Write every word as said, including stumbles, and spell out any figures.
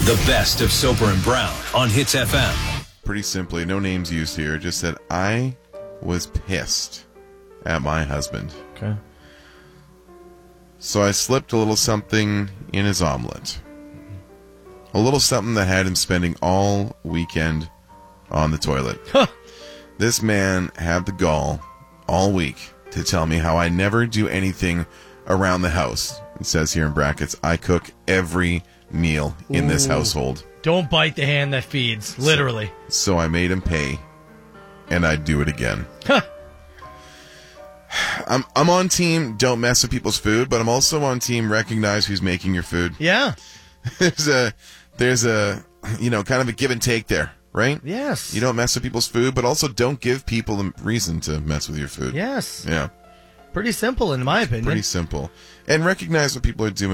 The best of Soper and Brown on Hits F M. Pretty simply, no names used here, just said, I was pissed at my husband. Okay. So I slipped a little something in his omelet. A little something that had him spending all weekend on the toilet. Huh. This man had the gall all week to tell me how I never do anything around the house. It says here in brackets, I cook every meal in Ooh. this household. Don't bite the hand that feeds, literally. So, so I made him pay, and I'd do it again. Huh. I'm I'm on team don't mess with people's food, but I'm also on team recognize who's making your food. Yeah. there's a there's a you know kind of a give and take there, right? Yes. You don't mess with people's food, but also don't give people a reason to mess with your food. Yes. Yeah. Pretty simple, in my opinion. Pretty simple. And recognize what people are doing.